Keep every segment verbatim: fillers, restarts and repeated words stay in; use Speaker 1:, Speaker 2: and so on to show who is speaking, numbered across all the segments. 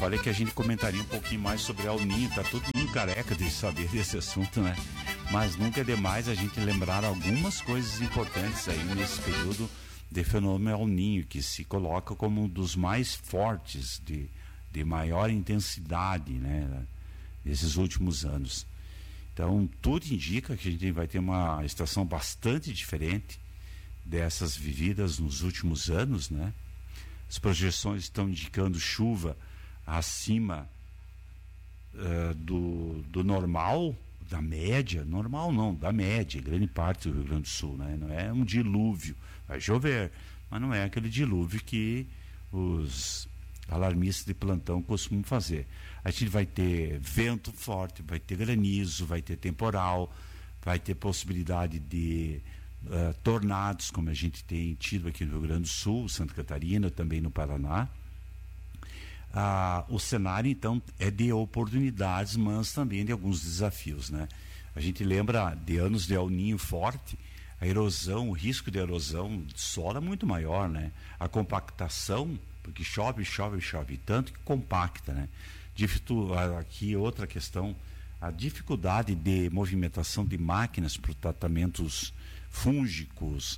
Speaker 1: falei que a gente comentaria um pouquinho mais sobre El Ninho, tá todo mundo careca de saber desse assunto, né? Mas nunca é demais a gente lembrar algumas coisas importantes aí nesse período de fenômeno El Ninho, que se coloca como um dos mais fortes, de, de maior intensidade, né, nesses últimos anos. Então, tudo indica que a gente vai ter uma estação bastante diferente dessas vividas nos últimos anos, né? As projeções estão indicando chuva acima uh, do, do normal, da média, normal não, da média, grande parte do Rio Grande do Sul, né? Não é um dilúvio, vai chover, mas não é aquele dilúvio que os alarmistas de plantão costumam fazer. A gente vai ter vento forte, vai ter granizo, vai ter temporal, vai ter possibilidade de uh, tornados, como a gente tem tido aqui no Rio Grande do Sul, Santa Catarina, também no Paraná. Ah, o cenário, então, é de oportunidades, mas também de alguns desafios, né? A gente lembra de anos de El Ninho forte, a erosão, o risco de erosão de solo é muito maior, né? A compactação, porque chove, chove, chove, tanto que compacta, né? Dificu- aqui outra questão, a dificuldade de movimentação de máquinas para tratamentos fúngicos,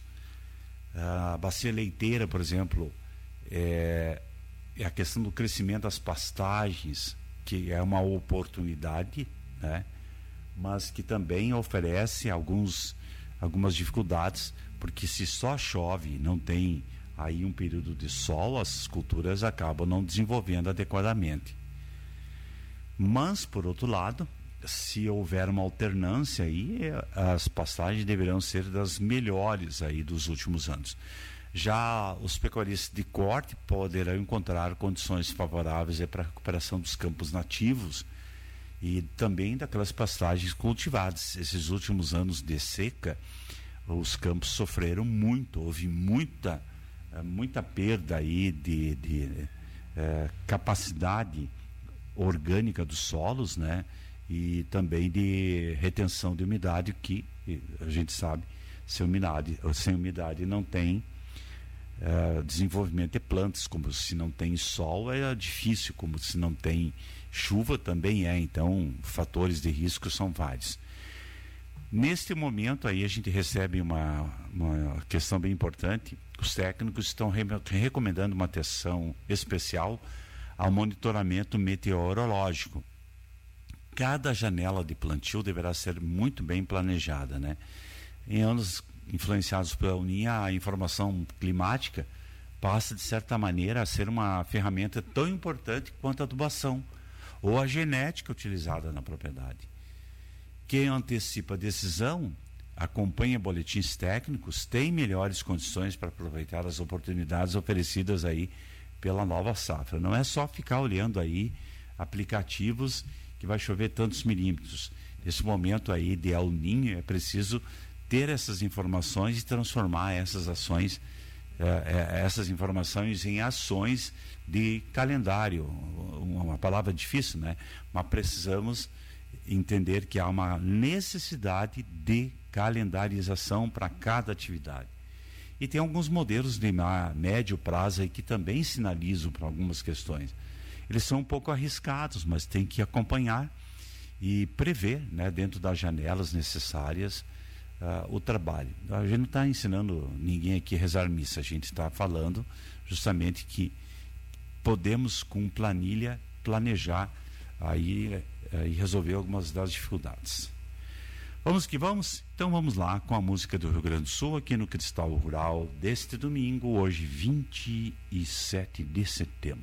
Speaker 1: a bacia leiteira, por exemplo, é... é a questão do crescimento das pastagens, que é uma oportunidade, né? Mas que também oferece alguns, algumas dificuldades, porque se só chove, não tem aí um período de sol, as culturas acabam não desenvolvendo adequadamente. Mas, por outro lado, se houver uma alternância aí, as pastagens deverão ser das melhores aí dos últimos anos. Já os pecuaristas de corte poderão encontrar condições favoráveis para a recuperação dos campos nativos e também daquelas pastagens cultivadas. Esses últimos anos de seca, os campos sofreram muito, houve muita, muita perda aí de, de eh, capacidade orgânica dos solos, né? E também de retenção de umidade, que a gente sabe, sem umidade, sem umidade não tem Uh, desenvolvimento de plantas, como se não tem sol é difícil, como se não tem chuva também é, então fatores de risco são vários. Neste momento aí a gente recebe uma, uma questão bem importante. Os técnicos estão re recomendando uma atenção especial ao monitoramento meteorológico. Cada janela de plantio deverá ser muito bem planejada, né? Em anos influenciados pela El Ninho, a informação climática passa de certa maneira a ser uma ferramenta tão importante quanto a adubação ou a genética utilizada na propriedade. Quem antecipa a decisão, acompanha boletins técnicos, tem melhores condições para aproveitar as oportunidades oferecidas aí pela nova safra. Não é só ficar olhando aí aplicativos que vai chover tantos milímetros. Nesse momento aí de El Ninho é preciso ter essas informações e transformar essas ações, eh, essas informações em ações de calendário. Uma palavra difícil, né? Mas precisamos entender que há uma necessidade de calendarização para cada atividade. E tem alguns modelos de médio prazo aí que também sinalizam para algumas questões. Eles são um pouco arriscados, mas tem que acompanhar e prever, né, dentro das janelas necessárias, Uh, o trabalho. A gente não está ensinando ninguém aqui a rezar missa, a gente está falando justamente que podemos com planilha planejar aí uh, e resolver algumas das dificuldades. Vamos que vamos? Então vamos lá com a música do Rio Grande do Sul aqui no Cristal Rural deste domingo, hoje vinte e sete de setembro.